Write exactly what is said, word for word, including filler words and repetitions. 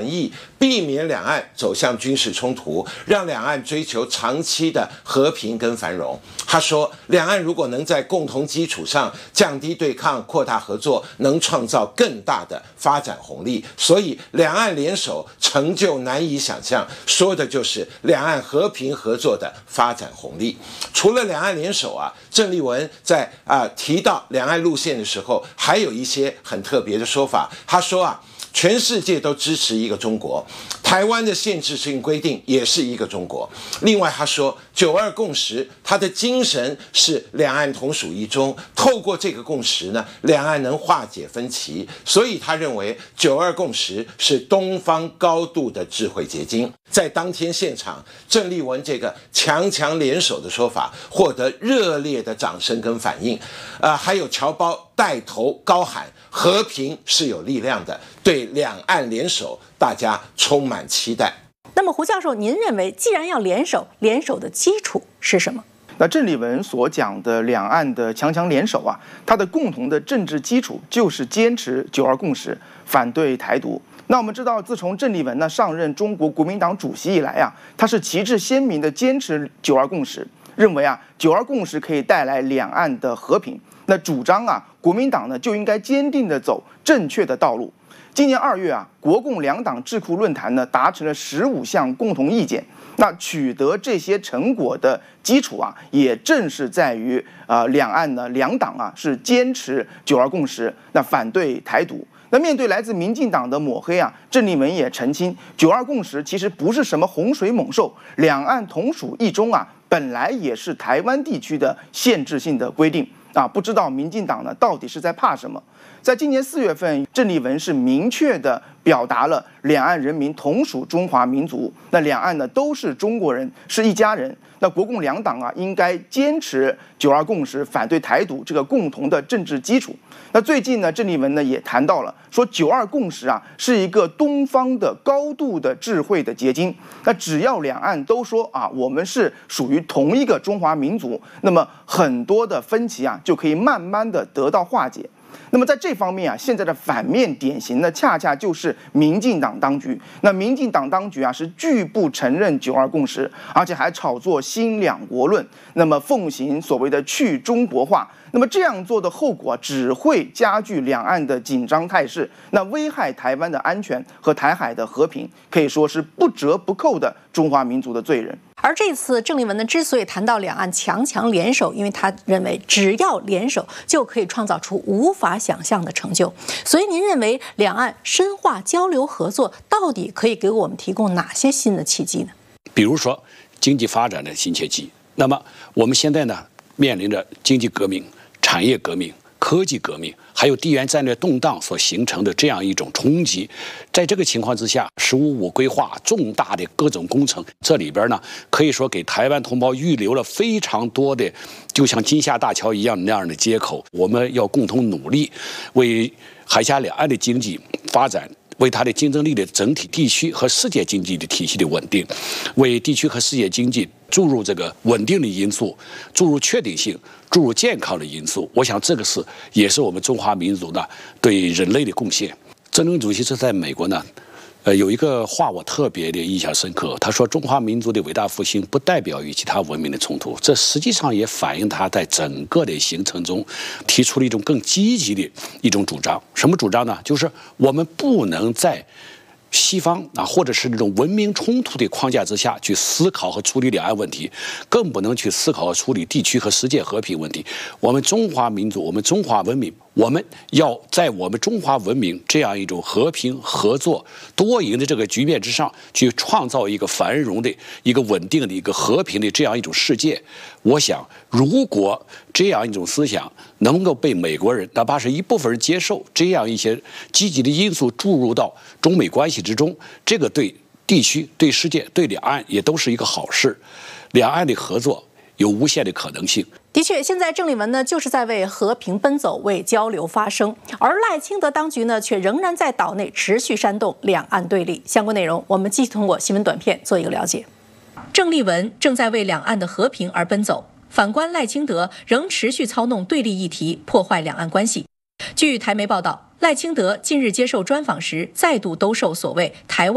意避免两岸走向军事冲突，让两岸追求长期的和平跟繁荣。他说，两岸如果能在共同基础上降低对抗、扩大合作，能创造更大的发展红利。所以，两岸联手成就难以想象，说的就是两岸和平合作的发展红利。除了两岸联手啊，郑丽文在啊、呃、提到两岸路线的时候，还有一些很特别的说法。他说啊，全世界都支持一个中国，台湾的限制性规定也是一个中国。另外，他说九二共识，它的精神是两岸同属一中，透过这个共识呢，两岸能化解分歧。所以他认为九二共识是东方高度的智慧结晶。在当天现场，郑丽文这个强强联手的说法获得热烈的掌声跟反应。呃，还有侨胞带头高喊和平是有力量的，对两岸联手，大家充满期待。 那么胡教授，您认为既然要联手，联手的基础是什么？ 那郑丽文所讲的两岸的强强联手啊，它的共同的政治基础就是坚持九二共识，反对台独。那我们知道，自从郑丽文呢上任中国国民党主席以来啊，他是旗帜鲜明的坚持九二共识，认为啊九二共识可以带来两岸的和平。那主张啊，国民党呢就应该坚定的走正确的道路。今年二月啊，国共两党智库论坛呢达成了十五项共同意见。那取得这些成果的基础啊，也正是在于呃两岸呢两党啊是坚持九二共识，那反对台独。那面对来自民进党的抹黑啊，郑丽文也澄清，九二共识其实不是什么洪水猛兽，两岸同属一中啊，本来也是台湾地区的限制性的规定啊，不知道民进党呢到底是在怕什么？在今年四月份，郑丽文是明确的表达了两岸人民同属中华民族，那两岸呢都是中国人，是一家人。那国共两党啊，应该坚持九二共识，反对台独这个共同的政治基础。那最近呢，郑丽文呢也谈到了，说九二共识啊是一个东方的高度的智慧的结晶。那只要两岸都说啊，我们是属于同一个中华民族，那么很多的分歧啊就可以慢慢的得到化解。那么在这方面啊，现在的反面典型呢，恰恰就是民进党当局。那民进党当局啊，是拒不承认九二共识，而且还炒作新两国论，那么奉行所谓的去中国化。那么这样做的后果啊，只会加剧两岸的紧张态势，那危害台湾的安全和台海的和平，可以说是不折不扣的中华民族的罪人。 而这次郑丽文呢，之所以谈到两岸强强联手，因为他认为只要联手就可以创造出无法想象的成就。所以您认为两岸深化交流合作，到底可以给我们提供哪些新的契机呢？ 比如说经济发展的新契机。那么我们现在呢，面临着经济革命、产业革命、科技革命，还有地缘战略动荡所形成的这样一种冲击。在这个情况之下，十五五规划重大的各种工程，这里边呢可以说给台湾同胞预留了非常多的就像金厦大桥一样那样的接口。我们要共同努力，为海峡两岸的经济发展，为它的竞争力的整体地区和世界经济的体系的稳定，为地区和世界经济注入这个稳定的因素，注入确定性，注入健康的因素。我想这个是也是我们中华民族呢对人类的贡献。郑重主席是在美国呢，呃，有一个话我特别的印象深刻，他说中华民族的伟大复兴不代表与其他文明的冲突，这实际上也反映他在整个的行程中提出了一种更积极的一种主张。什么主张呢？就是我们不能在西方啊，或者是这种文明冲突的框架之下去思考和处理两岸问题，更不能去思考和处理地区和世界和平问题。我们中华民族，我们中华文明，我们要在我们中华文明这样一种和平、合作、多赢的这个局面之上，去创造一个繁荣的、一个稳定的、一个和平的这样一种世界。我想，如果这样一种思想能够被美国人，哪怕是一部分人接受，这样一些积极的因素注入到中美关系之中，这个对地区、对世界、对两岸也都是一个好事。两岸的合作有无限的可能性。 的确，现在郑丽文呢就是在为和平奔走，为交流发声，而赖清德当局呢却仍然在岛内持续煽动两岸对立。相关内容我们继续通过新闻短片做一个了解。郑丽文正在为两岸的和平而奔走，反观赖清德仍持续操弄对立议题，破坏两岸关系。据台媒报道，赖清德近日接受专访时再度兜售所谓台湾